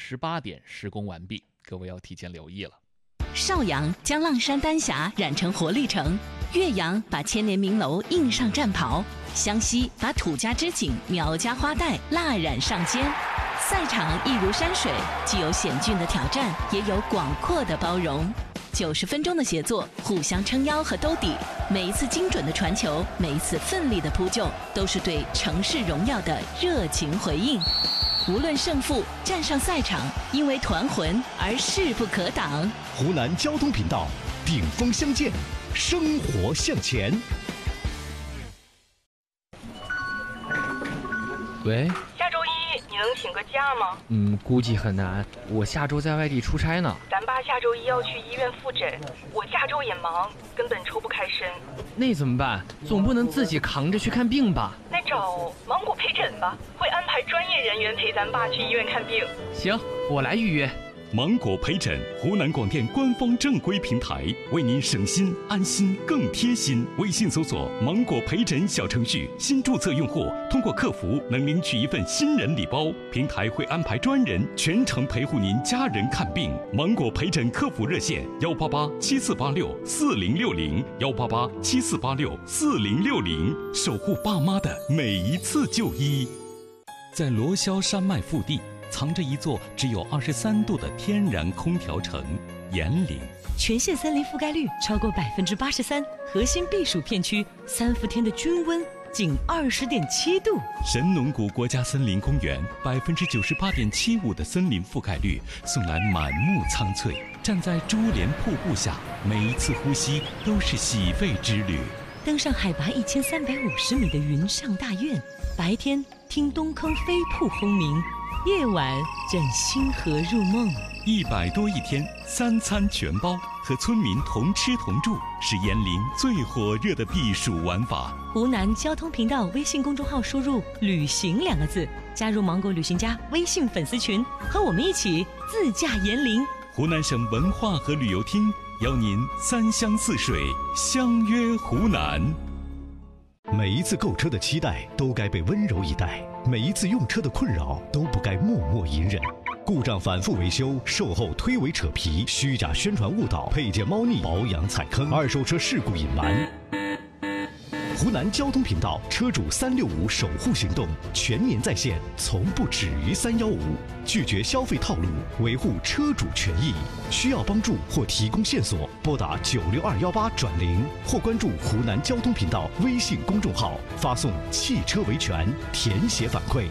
18点施工完毕，各位要提前留意了。 邵阳将浪山丹霞染成活力城，岳阳把千年名楼印上战袍，湘西把土家织锦、苗家花带蜡染上肩。赛场一如山水，既有险峻的挑战，也有广阔的包容。90分钟的协作，互相撑腰和兜底，每一次精准的传球，每一次奋力的扑救，都是对城市荣耀的热情回应。无论胜负，站上赛场，因为团魂而势不可挡。 湖南交通频道，顶峰相见，生活向前。 喂， 下周一你能请个假吗？ 估计很难，我下周在外地出差呢。 咱爸下周一要去医院复诊，我下周也忙，根本抽不开身。 那怎么办？总不能自己扛着去看病吧？ 那找芒果陪诊吧，会安排专业人员陪咱爸去医院看病。 行，我来预约。 芒果陪诊，湖南广电官方正规平台，为您省心安心更贴心。微信搜索“芒果陪诊”小程序，新注册用户通过客服能领取一份新人礼包，平台会安排专人全程陪护您家人看病。芒果陪诊客服热线18874864060，18874864060，守护爸妈的每一次就医。在罗霄山脉腹地，藏着一座只有23度的天然空调城——岩陵。 全县森林覆盖率超过83%，核心避暑片区3伏天的均温仅20.7度。 神农谷国家森林公园98.75%的森林覆盖率，送来满目苍翠。站在珠帘瀑布下，每一次呼吸都是洗肺之旅。 登上海拔1350米的云上大院，白天听东坑飞瀑轰鸣，夜晚枕星河入梦。 100多一天，3餐全包，和村民同吃同住，是岩陵最火热的避暑玩法。 湖南交通频道微信公众号输入“旅行”2个字，加入芒果旅行家微信粉丝群，和我们一起自驾岩陵。 湖南省文化和旅游厅邀您3湘4水，相约湖南。 每一次购车的期待都该被温柔以待，每一次用车的困扰都不该默默隐忍。故障反复维修，售后推诿扯皮，虚假宣传误导，配件猫腻，保养踩坑，二手车事故隐瞒。湖南交通频道车主365守护行动全年在线，从不止于315，拒绝消费套路，维护车主权益。需要帮助或提供线索，拨打96218+0，或关注湖南交通频道微信公众号，发送“汽车维权”填写反馈。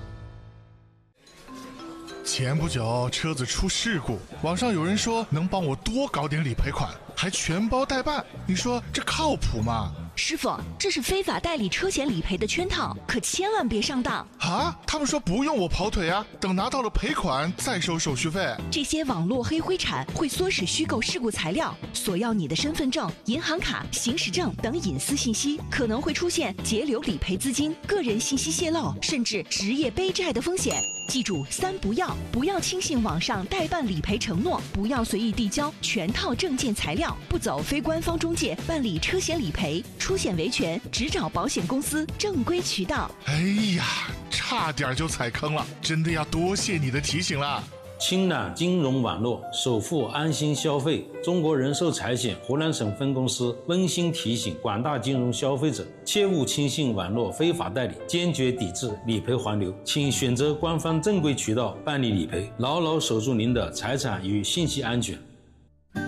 前不久车子出事故，网上有人说能帮我多搞点理赔款，还全包代办，你说这靠谱吗？ 师傅，这是非法代理车险理赔的圈套，可千万别上当啊！他们说不用我跑腿啊，等拿到了赔款再收手续费。 这些网络黑灰产会唆使虚构事故材料，索要你的身份证、银行卡、行驶证等隐私信息，可能会出现截留理赔资金、个人信息泄露，甚至职业背债的风险。记住3不要：不要轻信网上代办理赔承诺，不要随意递交全套证件材料，不走非官方中介办理车险理赔，出险维权只找保险公司正规渠道。 哎呀，差点就踩坑了，真的要多谢你的提醒了。 青揽金融网络，守护安心消费。中国人寿财险湖南省分公司温馨提醒广大金融消费者，切勿轻信网络非法代理，坚决抵制理赔环流。请选择官方正规渠道办理理赔，牢牢守住您的财产与信息安全。